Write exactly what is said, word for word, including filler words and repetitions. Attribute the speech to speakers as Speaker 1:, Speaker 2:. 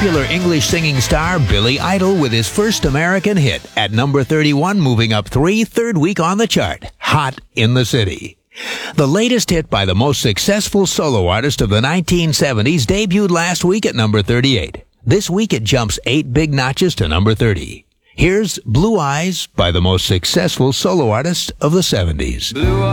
Speaker 1: popular English singing star Billy Idol with his first American hit at number thirty-one, moving up three, third week on the chart, Hot in the City. The latest hit by the most successful solo artist of the nineteen seventies debuted last week at number thirty-eight. This week it jumps eight big notches to number thirty. Here's Blue Eyes by the most successful solo artist of the seventies.
Speaker 2: Blue